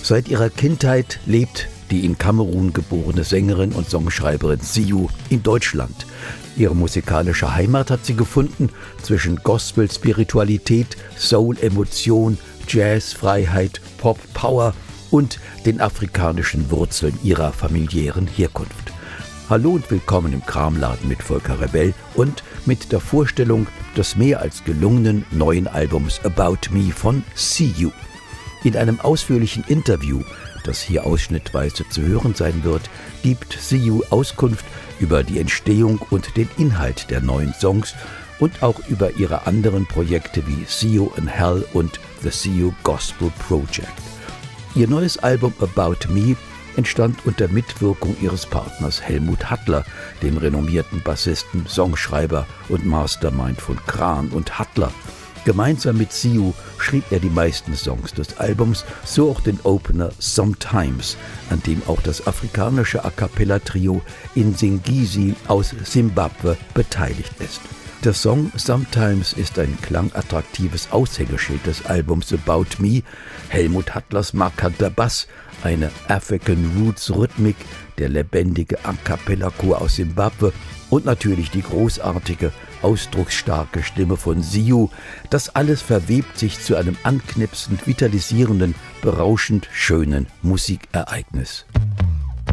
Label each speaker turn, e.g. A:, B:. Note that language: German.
A: Seit ihrer Kindheit lebt die in Kamerun geborene Sängerin und Songschreiberin Siou in Deutschland. Ihre musikalische Heimat hat sie gefunden zwischen Gospel-Spiritualität, Soul-Emotion, Jazz-Freiheit, Pop-Power und den afrikanischen Wurzeln ihrer familiären Herkunft. Hallo und willkommen im Kramladen mit Volker Rebell und mit der Vorstellung des mehr als gelungenen neuen Albums About Me von Siou. In einem ausführlichen Interview, das hier ausschnittweise zu hören sein wird, gibt Siou Auskunft über die Entstehung und den Inhalt der neuen Songs und auch über ihre anderen Projekte wie Siou in Hell und The Siou Gospel Project. Ihr neues Album About Me entstand unter Mitwirkung ihres Partners Helmut Hattler, dem renommierten Bassisten, Songschreiber und Mastermind von Kran und Hattler. Gemeinsam mit Siou schrieb er die meisten Songs des Albums, so auch den Opener Sometimes, an dem auch das afrikanische A-cappella-Trio Insingisi aus Simbabwe beteiligt ist. Der Song Sometimes ist ein klangattraktives Aushängeschild des Albums About Me, Helmut Hattlers markanter Bass, eine African Roots Rhythmik, der lebendige A-cappella-Chor aus Simbabwe und natürlich die großartige, ausdrucksstarke Stimme von Siou. Das alles verwebt sich zu einem anknipsend vitalisierenden, berauschend schönen Musikereignis.